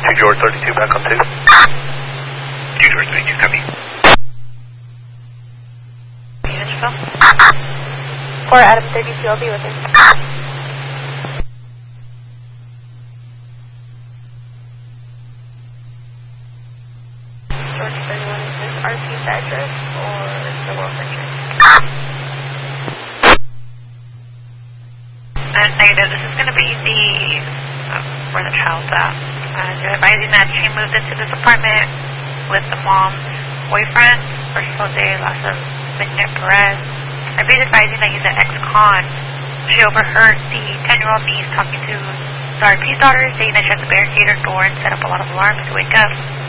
2 George 32, back on 2. 2 George 32, copy. Nashville? 4 Adam 32, I'll be with him. George 31, is this RP's address or the World Century? Negative, this is going to be the, where the child's at. They're advising that she moved into this apartment with the mom's boyfriend, or Jose Lasso Victor Perez. They're basically advising that he's an ex-con. She overheard the 10-year-old niece talking to the RP's daughter, saying that she has to barricade her door and set up a lot of alarms to wake up.